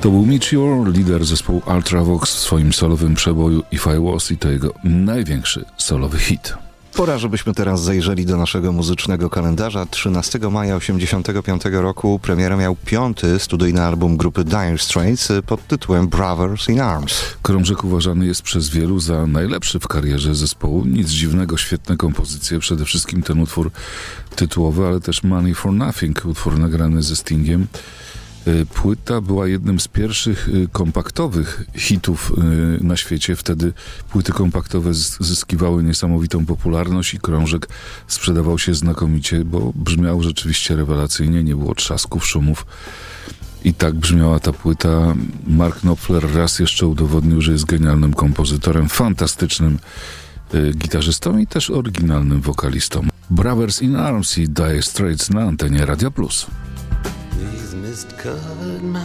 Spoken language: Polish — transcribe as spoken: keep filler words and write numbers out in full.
To był Meteor, lider zespołu Ultravox w swoim solowym przeboju If I Was i to jego największy solowy hit. Pora, żebyśmy teraz zajrzeli do naszego muzycznego kalendarza. trzynastego maja osiemdziesiątego piątego roku premierę miał piąty studyjny album grupy Dire Straits pod tytułem Brothers in Arms. Krążek uważany jest przez wielu za najlepszy w karierze zespołu. Nic dziwnego, świetne kompozycje, przede wszystkim ten utwór tytułowy, ale też Money for Nothing, utwór nagrany ze Stingiem. Płyta była jednym z pierwszych kompaktowych hitów na świecie. Wtedy płyty kompaktowe zyskiwały niesamowitą popularność i krążek sprzedawał się znakomicie, bo brzmiał rzeczywiście rewelacyjnie, nie było trzasków, szumów. I tak brzmiała ta płyta. Mark Knopfler raz jeszcze udowodnił, że jest genialnym kompozytorem, fantastycznym gitarzystą i też oryginalnym wokalistą. Brothers in Arms i Dire Straits na antenie Radia Plus. Mist-covered